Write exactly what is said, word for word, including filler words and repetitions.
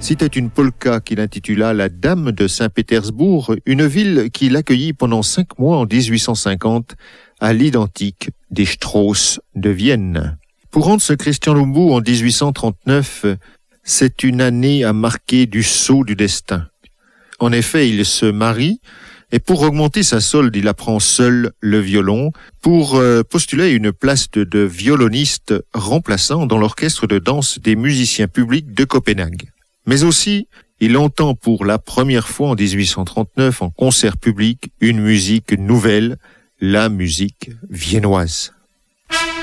C'était une polka qu'il intitula La Dame de Saint-Pétersbourg, une ville qui l'accueillit pendant cinq mois en dix-huit cent cinquante à l'identique des Strauss de Vienne. Pour Hans Christian Lumbu en dix-huit cent trente-neuf, c'est une année à marquer du sceau du destin. En effet, il se marie et pour augmenter sa solde, il apprend seul le violon pour euh, postuler une place de, de violoniste remplaçant dans l'orchestre de danse des musiciens publics de Copenhague. Mais aussi, il entend pour la première fois en dix-huit cent trente-neuf en concert public une musique nouvelle, la musique viennoise.